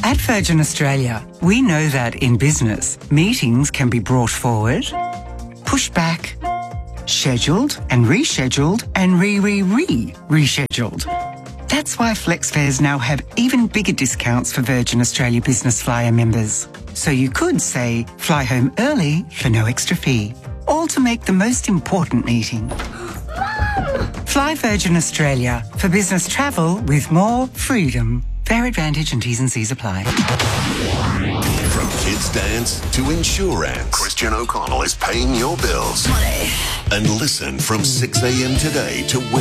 At Virgin Australia, we know that in business, meetings can be brought forward, pushed back, scheduled and rescheduled and rescheduled. That's why FlexFares now have even bigger discounts for Virgin Australia Business Flyer members. So you could, say, fly home early for no extra fee, all to make the most important meeting. Fly Virgin Australia for business travel with more freedom. Fair advantage and T's and C's apply. From Kids Dance to Insurance, Christian O'Connell is paying your bills. And listen from 6 a.m. today to